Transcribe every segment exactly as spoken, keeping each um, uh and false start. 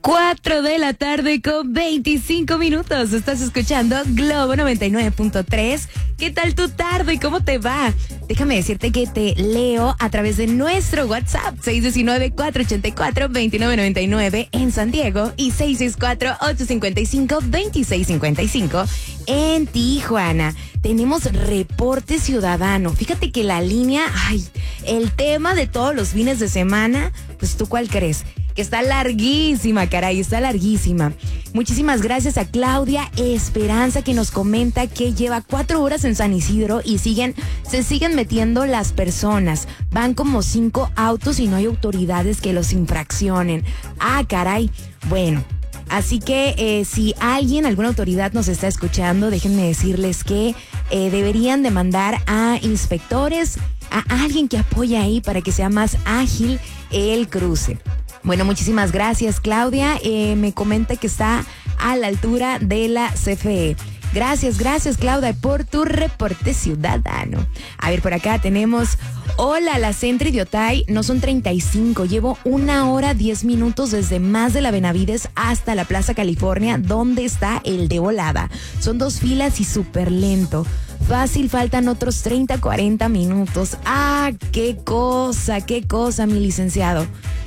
cuatro de la tarde con veinticinco minutos. Estás escuchando Globo noventa y nueve punto tres. ¿Qué tal tu tarde? ¿Cómo te va? Déjame decirte que te leo a través de nuestro WhatsApp seis uno nueve, cuatro ocho cuatro, dos nueve nueve nueve en San Diego y seis seis cuatro, ocho cinco cinco, dos seis cinco cinco en Tijuana. Tenemos reporte ciudadano. Fíjate que la línea, ay, el tema de todos los fines de semana, pues ¿tú cuál crees? Que está larguísima, caray, está larguísima. Muchísimas gracias a Claudia Esperanza, que nos comenta que lleva cuatro horas en San Isidro y siguen, se siguen metiendo las personas. Van como cinco autos y no hay autoridades que los infraccionen. Ah, caray. Bueno, así que eh, si alguien, alguna autoridad nos está escuchando, déjenme decirles que eh, deberían de mandar a inspectores, a alguien que apoye ahí para que sea más ágil el cruce. Bueno, muchísimas gracias, Claudia. Eh, me comenta que está a la altura de la C F E. Gracias, gracias, Claudia, por tu reporte ciudadano. A ver, por acá tenemos... Hola, la Centri de Otay, no son treinta y cinco. Llevo una hora, diez minutos desde más de la Benavides hasta la Plaza California, donde está el de volada. Son dos filas y súper lento. Fácil, faltan otros treinta, cuarenta minutos. ¡Ah, qué cosa, qué cosa, mi licenciado!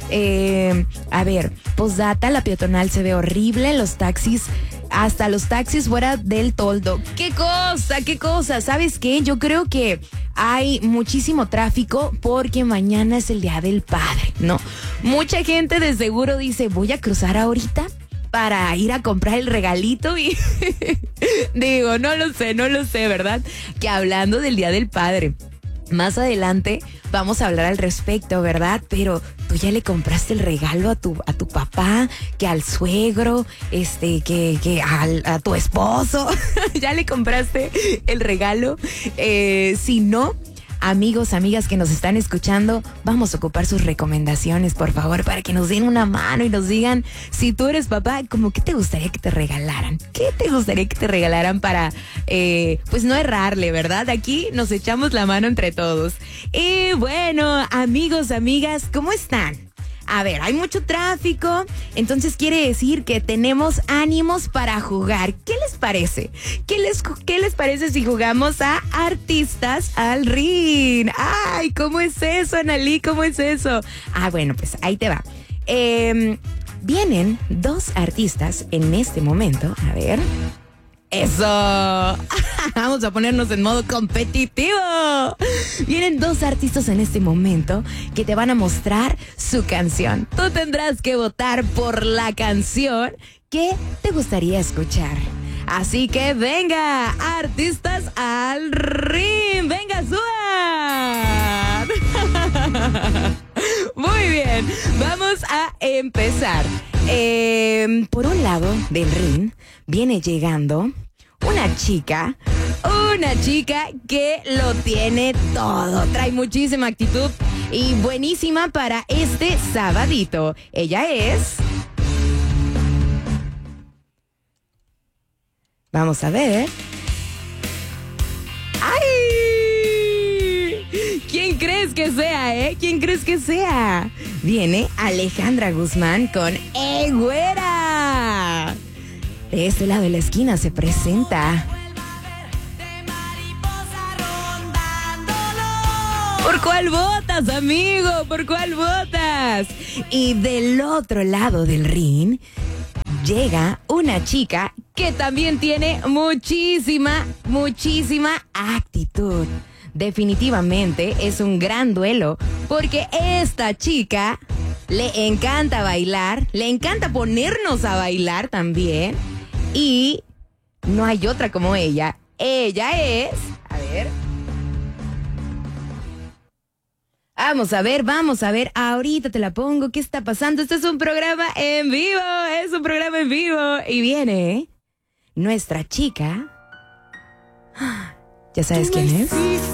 Eh, a ver, postdata, la peatonal se ve horrible, los taxis, hasta los taxis fuera del toldo. ¡Qué cosa, qué cosa! ¿Sabes qué? Yo creo que hay muchísimo tráfico porque mañana es el Día del Padre, ¿no? Mucha gente de seguro dice, voy a cruzar ahorita para ir a comprar el regalito y digo, no lo sé, no lo sé, ¿verdad? Que hablando del Día del Padre, más adelante vamos a hablar al respecto, ¿verdad? Pero tú ya le compraste el regalo a tu a tu papá, que al suegro, este, que, que al, a tu esposo, ya le compraste el regalo. Eh, si no, amigos, amigas que nos están escuchando, vamos a ocupar sus recomendaciones, por favor, para que nos den una mano y nos digan, si tú eres papá, ¿cómo qué te gustaría que te regalaran? ¿Qué te gustaría que te regalaran para, eh, pues no errarle, ¿verdad? Aquí nos echamos la mano entre todos. Y bueno, amigos, amigas, ¿cómo están? A ver, hay mucho tráfico, entonces quiere decir que tenemos ánimos para jugar. ¿Qué les parece? ¿Qué les, qué les parece si jugamos a Artistas al Ring? Ay, ¿cómo es eso, Analí? ¿Cómo es eso? Ah, bueno, pues ahí te va. Eh, vienen dos artistas en este momento. A ver... ¡Eso! Vamos a ponernos en modo competitivo. Vienen dos artistas en este momento que te van a mostrar su canción. Tú tendrás que votar por la canción que te gustaría escuchar. Así que venga, Artistas al Ring. ¡Venga, suban! Muy bien, vamos a empezar. Eh, por un lado del ring viene llegando una chica, una chica que lo tiene todo. Trae muchísima actitud y buenísima para este sabadito. Ella es... Vamos a ver. ¡Ay! ¿Quién crees que sea, eh? ¿Quién crees que sea? Viene Alejandra Guzmán con ¡Eh, güera! De este lado de la esquina se presenta. ¿Por cuál votas, amigo? ¿Por cuál votas? Y del otro lado del ring llega una chica que también tiene muchísima, muchísima actitud. Definitivamente es un gran duelo porque esta chica le encanta bailar, le encanta ponernos a bailar también y no hay otra como ella. Ella es... A ver... Vamos a ver, vamos a ver, ahorita te la pongo. ¿Qué está pasando? Este es un programa en vivo, es un programa en vivo. Y viene nuestra chica. ¿Ya sabes quién es?